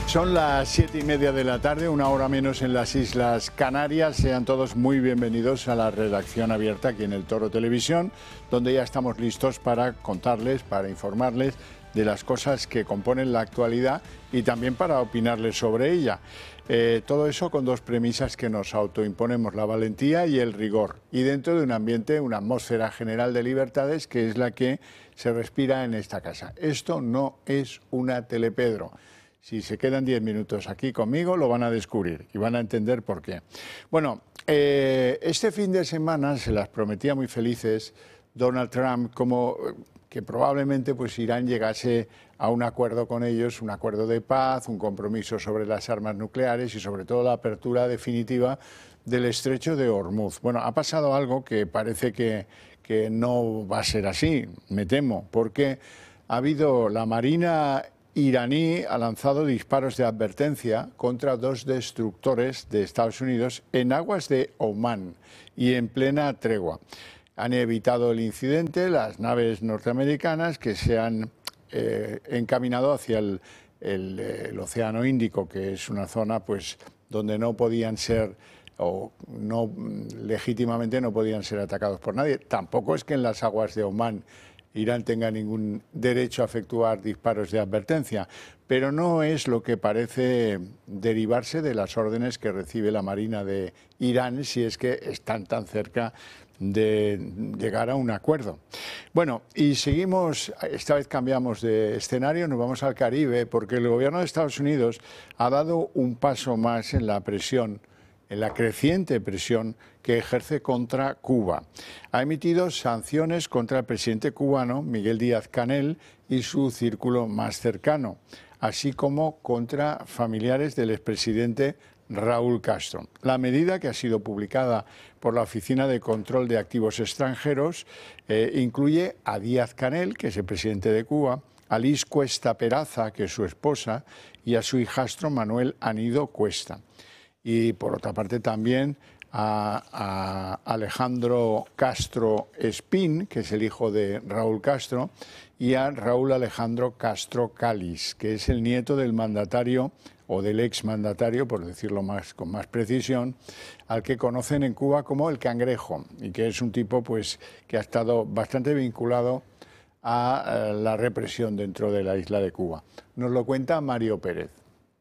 Son las 7:30 de la tarde, una hora menos en las Islas Canarias. Sean todos muy bienvenidos a la redacción abierta aquí en El Toro Televisión, donde ya estamos listos para contarles, para informarles de las cosas que componen la actualidad y también para opinarles sobre ella. Todo eso con dos premisas que nos autoimponemos, la valentía y el rigor. Y dentro de un ambiente, una atmósfera general de libertades que es la que se respira en esta casa. Esto no es una Telepedro. Si se quedan 10 minutos aquí conmigo, lo van a descubrir y van a entender por qué. Bueno, este fin de semana se las prometía muy felices Donald Trump, como que probablemente pues Irán llegase a un acuerdo con ellos, un acuerdo de paz, un compromiso sobre las armas nucleares y sobre todo la apertura definitiva del estrecho de Hormuz. Bueno, ha pasado algo que parece que no va a ser así, me temo, porque ha habido la Marina iraní ha lanzado disparos de advertencia contra dos destructores de Estados Unidos en aguas de Omán y en plena tregua. Han evitado el incidente las naves norteamericanas que se han encaminado hacia el Océano Índico, que es una zona pues donde no podían ser o no legítimamente no podían ser atacados por nadie. Tampoco es que en las aguas de Omán Irán tenga ningún derecho a efectuar disparos de advertencia, pero no es lo que parece derivarse de las órdenes que recibe la Marina de Irán, si es que están tan cerca de llegar a un acuerdo. Bueno, y seguimos, esta vez cambiamos de escenario, nos vamos al Caribe, porque el gobierno de Estados Unidos ha dado un paso más en la presión, en la creciente presión que ejerce contra Cuba. Ha emitido sanciones contra el presidente cubano, Miguel Díaz-Canel, y su círculo más cercano, así como contra familiares del expresidente Raúl Castro. La medida, que ha sido publicada por la Oficina de Control de Activos Extranjeros, incluye a Díaz-Canel, que es el presidente de Cuba, a Liz Cuesta Peraza, que es su esposa, y a su hijastro Manuel Anido Cuesta. Y por otra parte también a Alejandro Castro Espín, que es el hijo de Raúl Castro, y a Raúl Alejandro Castro Cáliz, que es el nieto del mandatario o del exmandatario, por decirlo con más precisión, al que conocen en Cuba como el Cangrejo, y que es un tipo pues que ha estado bastante vinculado a la represión dentro de la isla de Cuba. Nos lo cuenta Mario Pérez.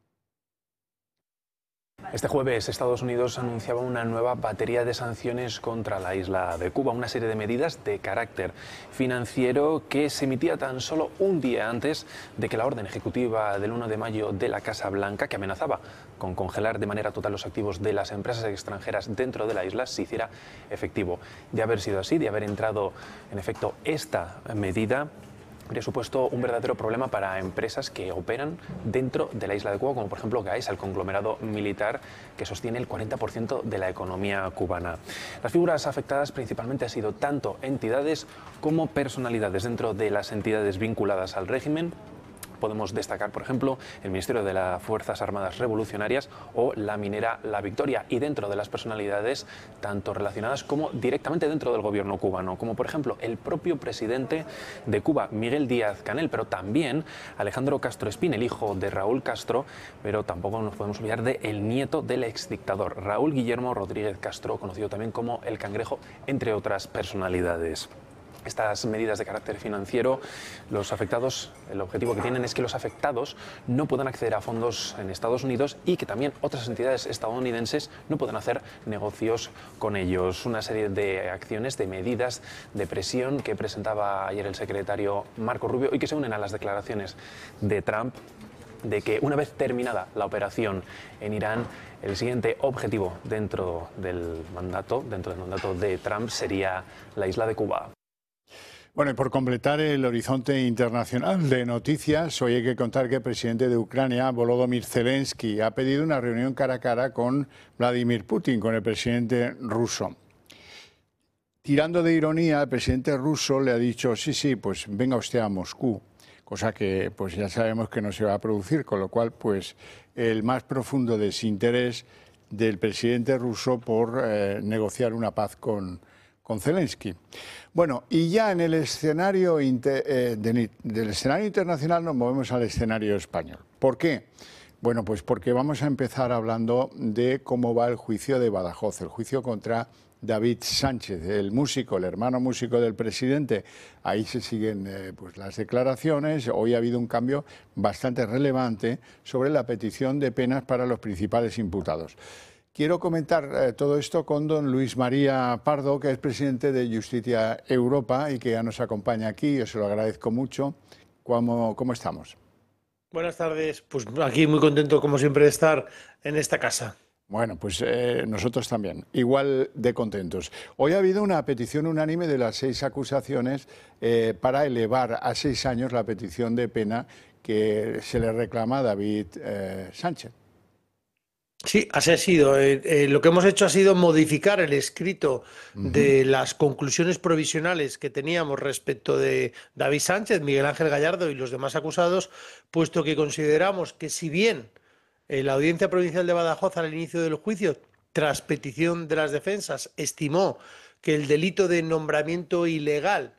Este jueves Estados Unidos anunciaba una nueva batería de sanciones contra la isla de Cuba, una serie de medidas de carácter financiero que se emitía tan solo un día antes de que la orden ejecutiva del 1 de mayo de la Casa Blanca, que amenazaba con congelar de manera total los activos de las empresas extranjeras dentro de la isla, se hiciera efectivo. De haber sido así, de haber entrado en efecto esta medida, habría supuesto un verdadero problema para empresas que operan dentro de la isla de Cuba, como por ejemplo Gaesa, el conglomerado militar que sostiene el 40% de la economía cubana. Las figuras afectadas principalmente han sido tanto entidades como personalidades dentro de las entidades vinculadas al régimen. Podemos destacar, por ejemplo, el Ministerio de las Fuerzas Armadas Revolucionarias o la minera La Victoria, y dentro de las personalidades tanto relacionadas como directamente dentro del gobierno cubano, como por ejemplo el propio presidente de Cuba, Miguel Díaz-Canel, pero también Alejandro Castro Espín, el hijo de Raúl Castro, pero tampoco nos podemos olvidar del nieto del exdictador, Raúl Guillermo Rodríguez Castro, conocido también como el Cangrejo, entre otras personalidades. Estas medidas de carácter financiero, los afectados, el objetivo que tienen es que los afectados no puedan acceder a fondos en Estados Unidos y que también otras entidades estadounidenses no puedan hacer negocios con ellos. Una serie de acciones, de medidas de presión que presentaba ayer el secretario Marco Rubio y que se unen a las declaraciones de Trump de que una vez terminada la operación en Irán, el siguiente objetivo dentro del mandato de Trump sería la isla de Cuba. Bueno, y por completar el horizonte internacional de noticias, hoy hay que contar que el presidente de Ucrania, Volodymyr Zelensky, ha pedido una reunión cara a cara con Vladimir Putin, con el presidente ruso. Tirando de ironía, el presidente ruso le ha dicho, sí, pues venga usted a Moscú, cosa que pues ya sabemos que no se va a producir, con lo cual pues el más profundo desinterés del presidente ruso por negociar una paz con Zelensky. Bueno, y ya en el escenario del escenario internacional nos movemos al escenario español. ¿Por qué? Bueno, pues porque vamos a empezar hablando de cómo va el juicio de Badajoz, el juicio contra David Sánchez, el músico, el hermano músico del presidente. Ahí se siguen pues las declaraciones. Hoy ha habido un cambio bastante relevante sobre la petición de penas para los principales imputados. Quiero comentar todo esto con don Luis María Pardo, que es presidente de Justicia Europa y que ya nos acompaña aquí. Yo se lo agradezco mucho. ¿Cómo estamos? Buenas tardes, pues aquí muy contento como siempre de estar en esta casa. Bueno, pues nosotros también, igual de contentos. Hoy ha habido una petición unánime de las 6 acusaciones para elevar a 6 años la petición de pena que se le reclama a David Sánchez. Sí, así ha sido. Lo que hemos hecho ha sido modificar el escrito de las conclusiones provisionales que teníamos respecto de David Sánchez, Miguel Ángel Gallardo y los demás acusados, puesto que consideramos que si bien la Audiencia Provincial de Badajoz al inicio del juicio, tras petición de las defensas, estimó que el delito de nombramiento ilegal